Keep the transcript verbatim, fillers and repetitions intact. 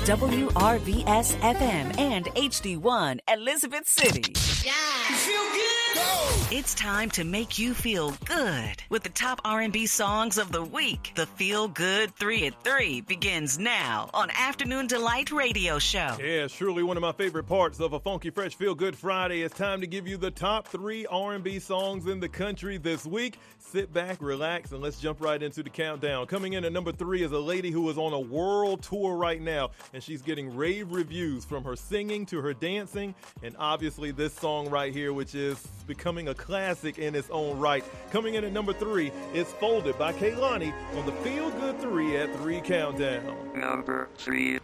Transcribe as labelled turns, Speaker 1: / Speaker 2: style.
Speaker 1: W R V S F M and H D one Elizabeth City.
Speaker 2: Yeah. You feel good? Go!
Speaker 1: It's time to make you feel good with the top R and B songs of the week. The Feel Good three at three begins now on Afternoon Delight Radio Show.
Speaker 3: Yeah, surely one of my favorite parts of a Funky Fresh Feel Good Friday. It's time to give you the top three R and B songs in the country this week. Sit back, relax, and let's jump right into the countdown. Coming in at number three is a lady who is on a world tour right now, and she's getting rave reviews from her singing to her dancing, and obviously this song right here, which is becoming a classic in its own right. Coming in at number three is Folded by Kehlani on the Feel Good three at three countdown.
Speaker 4: Number three.